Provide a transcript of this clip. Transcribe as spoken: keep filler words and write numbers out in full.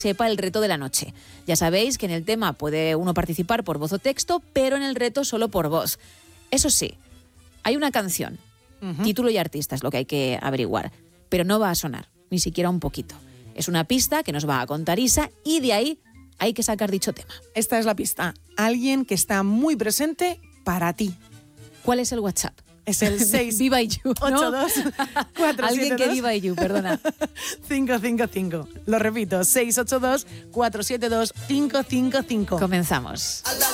sepa el reto de la noche. Ya sabéis que en el tema puede uno participar por voz o texto, pero en el reto solo por voz. Eso sí, hay una canción, uh-huh. título y artista es lo que hay que averiguar, pero no va a sonar, ni siquiera un poquito. Es una pista que nos va a contar Isa y de ahí hay que sacar dicho tema. Esta es la pista. Alguien que está muy presente para ti. ¿Cuál es el WhatsApp? Es el seis Viva You, ¿no? ocho dos cuatro siete dos Alguien que viva You, perdona. cinco cinco cinco. Lo repito, seis ocho dos cuatro siete dos cinco cinco cinco. Comenzamos.